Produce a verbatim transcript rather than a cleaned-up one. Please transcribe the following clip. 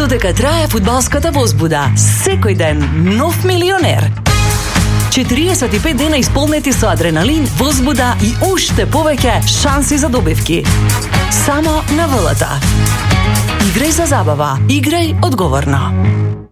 Додека трае фудбалската возбуда, секој ден нов милионер. четириесет и пет дена исполнети со адреналин, возбуда и уште повеќе шанси за добивки. Само на ВЛТ. Играј за забава, играј одговорно.